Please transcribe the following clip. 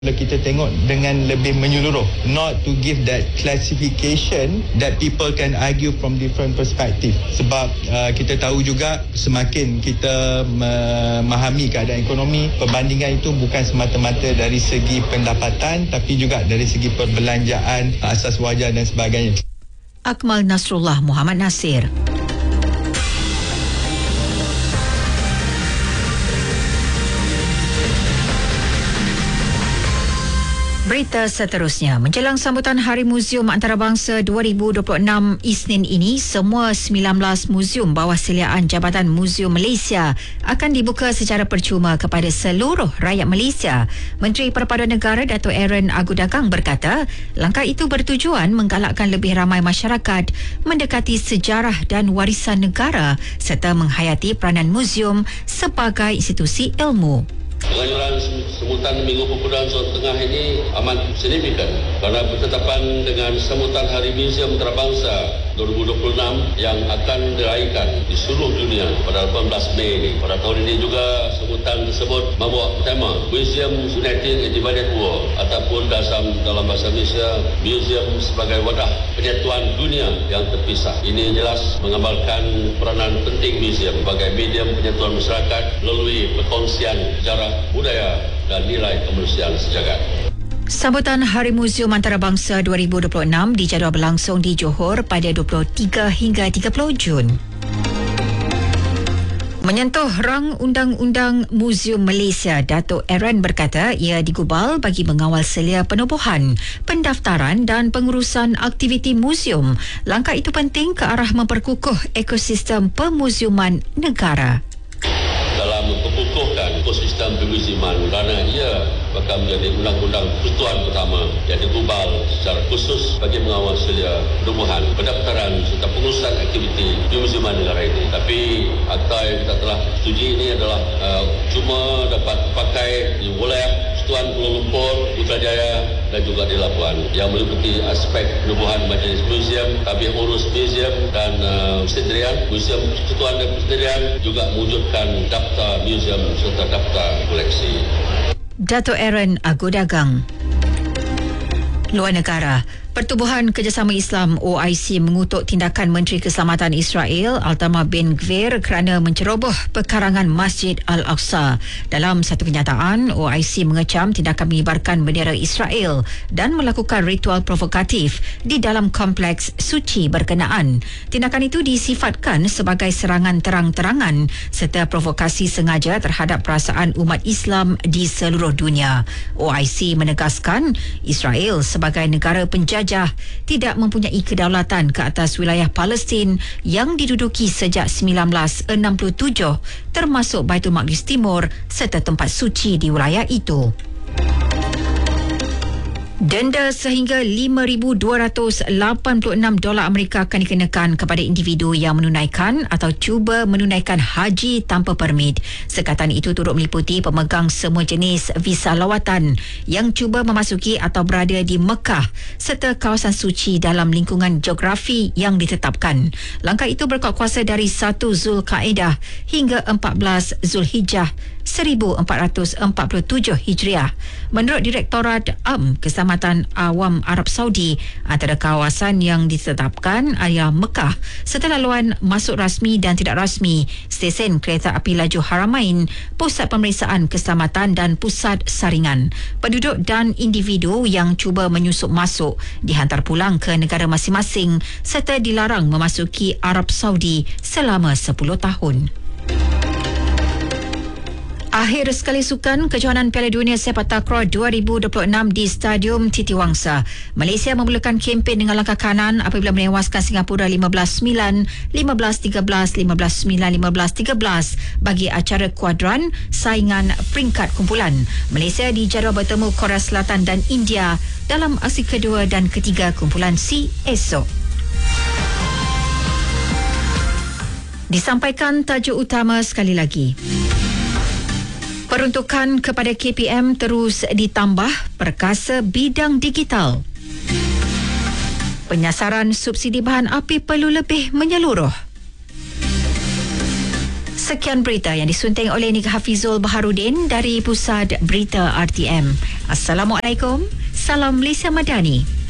Kalau kita tengok dengan lebih menyeluruh, not to give that classification that people can argue from different perspective. Sebab kita tahu juga semakin kita memahami keadaan ekonomi, perbandingan itu bukan semata-mata dari segi pendapatan tapi juga dari segi perbelanjaan, asas wajar dan sebagainya. Akmal Nasrullah Muhammad Nasir. Berita seterusnya, menjelang sambutan Hari Muzium Antarabangsa 2026 Isnin ini, semua 19 muzium bawah seliaan Jabatan Muzium Malaysia akan dibuka secara percuma kepada seluruh rakyat Malaysia. Menteri Perpaduan Negara Dato' Aaron Agudagang berkata, langkah itu bertujuan menggalakkan lebih ramai masyarakat mendekati sejarah dan warisan negara serta menghayati peranan muzium sebagai institusi ilmu. Penganjuran semutan Minggu Pemuda Sulawesi Tengah ini amat signifikan kerana bertetapan dengan semutan Hari Muzium Antarabangsa 2026 yang akan diraihkan di seluruh dunia pada 18 Mei ini. Pada tahun ini juga semutan tersebut membawa tema Museum Uniting and Divided World ataupun dalam bahasa Malaysia Museum sebagai wadah penyatuan dunia yang terpisah. Ini jelas mengambalkan peranan penting museum sebagai medium penyatuan masyarakat melalui perkongsian sejarah, budaya dan nilai kemanusiaan sejagat. Sambutan Hari Muzium Antarabangsa 2026 dijadual berlangsung di Johor pada 23 hingga 30 Jun. Menyentuh rang Undang-Undang Muzium Malaysia, Dato' Aaron berkata ia digubal bagi mengawal selia penubuhan, pendaftaran dan pengurusan aktiviti muzium. Langkah itu penting ke arah memperkukuh ekosistem pemuziuman negara. Dalam memperkukuhkan ekosistem pemuziuman kerana ia bakal menjadi undang-undang persekutuan pertama yang digubal secara khusus bagi mengawal selia penubuhan, pendaftaran serta pengurusan aktiviti pemuziuman negara ini. Tapi akta yang kita telah setujui ini adalah cuma dapat pakai di wilayah Persekutuan Kuala Lumpur, Putrajaya dan juga di Labuan yang meliputi aspek penubuhan majlis muzium, tabih urus muzium dan persendirian, muzium persekutuan dan persendirian, juga mewujudkan daftar muzium serta daftar koleksi. Dato' Aaron Agudagang. Luar negara, Pertubuhan Kerjasama Islam OIC mengutuk tindakan Menteri Keselamatan Israel Itamar Ben-Gvir kerana menceroboh pekarangan Masjid Al-Aqsa. Dalam satu kenyataan, OIC mengecam tindakan mengibarkan bendera Israel dan melakukan ritual provokatif di dalam kompleks suci berkenaan. Tindakan itu disifatkan sebagai serangan terang-terangan serta provokasi sengaja terhadap perasaan umat Islam di seluruh dunia. OIC menegaskan Israel sebagai negara penjajah tidak mempunyai kedaulatan ke atas wilayah Palestin yang diduduki sejak 1967 termasuk Baitul Maqdis Timur serta tempat suci di wilayah itu. Denda sehingga $5,286 Amerika akan dikenakan kepada individu yang menunaikan atau cuba menunaikan haji tanpa permit. Sekatan itu turut meliputi pemegang semua jenis visa lawatan yang cuba memasuki atau berada di Mekah serta kawasan suci dalam lingkungan geografi yang ditetapkan. Langkah itu berkuat kuasa dari 1 Zulkaedah hingga 14 Zulhijjah 1447 Hijriah. Menurut Direktorat Keselamatan Awam Arab Saudi, antara kawasan yang ditetapkan adalah Mekah serta laluan masuk rasmi dan tidak rasmi, stesen kereta api laju Haramain, pusat pemeriksaan keselamatan dan pusat saringan. Penduduk dan individu yang cuba menyusup masuk dihantar pulang ke negara masing-masing serta dilarang memasuki Arab Saudi selama 10 tahun. Akhir sekali sukan kejohanan Piala Dunia Sepak Takraw 2026 di Stadium Titiwangsa. Malaysia memulakan kempen dengan langkah kanan apabila menewaskan Singapura 15-9, 15-13, 15-9, 15-13 bagi acara kuadran saingan peringkat kumpulan. Malaysia dijadual bertemu Korea Selatan dan India dalam aksi kedua dan ketiga kumpulan C esok. Disampaikan tajuk utama sekali lagi. Peruntukan kepada KPM terus ditambah perkasa bidang digital. Penyasaran subsidi bahan api perlu lebih menyeluruh. Sekian berita yang disunting oleh Nik Hafizul Baharudin dari Pusat Berita RTM. Assalamualaikum. Salam Malaysia Madani.